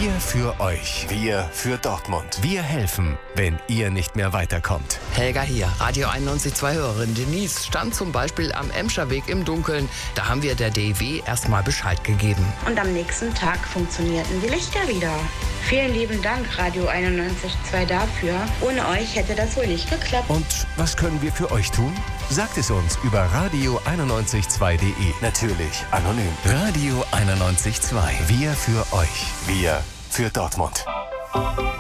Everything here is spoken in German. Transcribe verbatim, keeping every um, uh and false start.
Wir für euch. Wir für Dortmund. Wir helfen, wenn ihr nicht mehr weiterkommt. Helga hier, Radio einundneunzig Komma zwei Hörerin Denise stand zum Beispiel am Emscher Weg im Dunkeln. Da haben wir der D E W erstmal Bescheid gegeben. Und am nächsten Tag funktionierten die Lichter wieder. Vielen lieben Dank, Radio einundneunzig Komma zwei dafür. Ohne euch hätte das wohl nicht geklappt. Und was können wir für euch tun? Sagt es uns über radio einundneunzig Komma zwei punkt de. Natürlich anonym. Radio einundneunzig Komma zwei. Wir für euch. Wir für Dortmund.